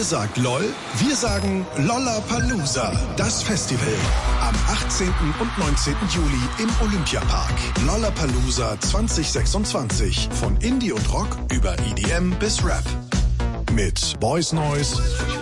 Ihr sagt LOL, wir sagen Lollapalooza, das Festival. Am 18. und 19. Juli im Olympiapark. Lollapalooza 2026. Von Indie und Rock über EDM bis Rap. Mit Boys Noise,